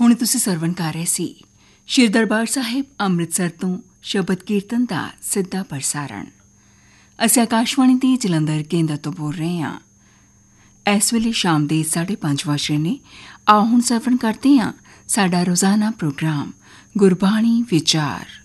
ਹੁਣ ਤੁਸੀਂ ਸਰਵਣ ਕਰ ਰਹੇ ਸੀ ਸ਼੍ਰੀ ਦਰਬਾਰ ਸਾਹਿਬ ਅੰਮ੍ਰਿਤਸਰ ਤੋਂ ਸ਼ਬਦ ਕੀਰਤਨ ਦਾ ਸਿੱਧਾ ਪ੍ਰਸਾਰਣ। ਅਸੀਂ ਆਕਾਸ਼ਵਾਣੀ ਦੀ ਜਲੰਧਰ ਕੇਂਦਰ ਤੋਂ ਬੋਲ ਰਹੇ ਹਾਂ। ਇਸ ਵੇਲੇ ਸ਼ਾਮ ਦੇ 5:30 ਵੱਜ ਰਹੇ ਨੇ। ਆਓ ਹੁਣ ਸਰਵਣ ਕਰਦੇ ਹਾਂ ਸਾਡਾ ਰੋਜ਼ਾਨਾ ਪ੍ਰੋਗਰਾਮ ਗੁਰਬਾਣੀ ਵਿਚਾਰ।